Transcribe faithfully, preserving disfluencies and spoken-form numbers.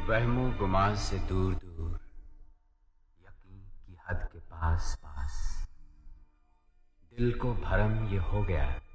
वहमो गुमान से दूर दूर, यकीन की हद के पास पास, दिल को भरम ये हो गया